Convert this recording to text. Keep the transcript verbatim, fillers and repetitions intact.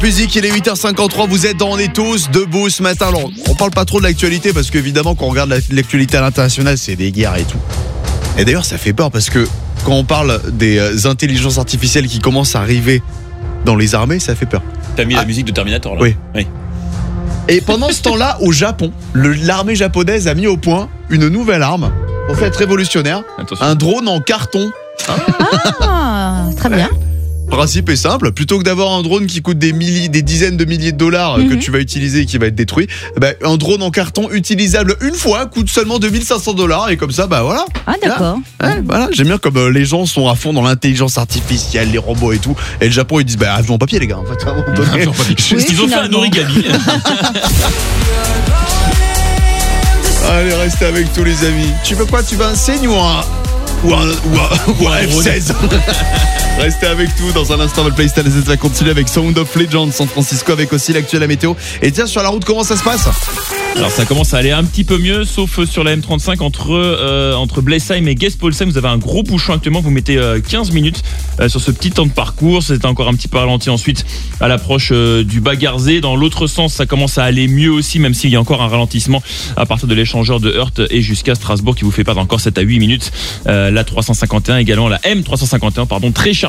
Musique, il est huit heures cinquante-trois, vous êtes dans On est tous debout ce matin. Alors, on parle pas trop de l'actualité parce qu'évidemment, quand on regarde l'actualité à l'international, c'est des guerres et tout. Et d'ailleurs, ça fait peur parce que quand on parle des intelligences artificielles qui commencent à arriver dans les armées, ça fait peur. T'as mis ah. la musique de Terminator là. Oui. oui. Et pendant ce temps-là, au Japon, le, l'armée japonaise a mis au point une nouvelle arme, en fait révolutionnaire, Attention. un drone en carton. Ah, très bien. Le principe est simple, plutôt que d'avoir un drone qui coûte des milliers, des dizaines de milliers de dollars mm-hmm. que tu vas utiliser et qui va être détruit, bah, un drone en carton utilisable une fois coûte seulement deux mille cinq cents dollars et comme ça, bah voilà. Ah d'accord. Là, ouais, voilà, j'aime bien comme euh, les gens sont à fond dans l'intelligence artificielle, les robots et tout, et le Japon ils disent bah avion en papier les gars, en fait. À un moment donné. Oui, ils ont fait un origami. Allez, restez avec tous les amis. Tu veux quoi? Tu veux un Seigne ou un ou un ou un, ou un F seize? Restez avec nous dans un instant. Le Playstyle va continuer avec Sound of Legends San Francisco, avec aussi l'actuelle météo. Et tiens, sur la route, comment ça se passe? Alors ça commence à aller un petit peu mieux, sauf sur la M trente-cinq entre euh, entre Blesheim et Gespolsheim. Vous avez un gros bouchon actuellement. Vous mettez euh, quinze minutes euh, sur ce petit temps de parcours. C'est encore un petit peu ralenti ensuite à l'approche euh, du Bas-Garzée. Dans l'autre sens, ça commence à aller mieux aussi, même s'il y a encore un ralentissement à partir de l'échangeur de Heurt et jusqu'à Strasbourg qui vous fait perdre encore sept à huit minutes. Euh, la trois cent cinquante et un également, la M trois cent cinquante et un pardon, très chargée.